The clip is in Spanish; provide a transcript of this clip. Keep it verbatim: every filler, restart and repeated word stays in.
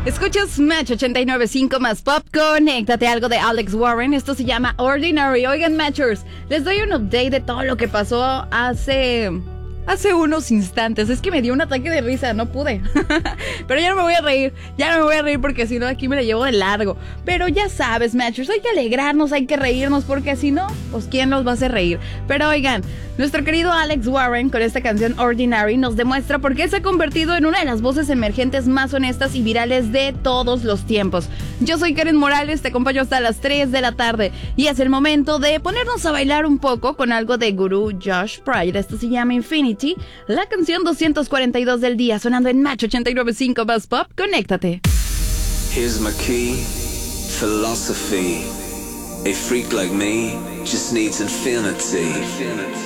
Escuchas Match ochenta y nueve punto cinco más Pop. Conéctate, algo de Alex Warren. Esto se llama Ordinary. Oigan, Matchers, les doy un update de todo lo que pasó hace... Hace unos instantes. Es que me dio un ataque de risa, no pude. Pero ya no me voy a reír. Ya no me voy a reír porque si no aquí me la llevo de largo. Pero ya sabes, Matchers, hay que alegrarnos, hay que reírnos, porque si no, pues ¿quién nos va a hacer reír? Pero oigan, nuestro querido Alex Warren con esta canción Ordinary nos demuestra por qué se ha convertido en una de las voces emergentes más honestas y virales de todos los tiempos. Yo soy Karen Morales, te acompaño hasta las tres de la tarde y es el momento de ponernos a bailar un poco con algo de Guru Josh Pride. Esto se llama Infinity, la canción doscientos cuarenta y dos del día, sonando en Match ochenta y nueve punto cinco más Pop. Conéctate. Here's my key, philosophy. A freak like me just needs infinity.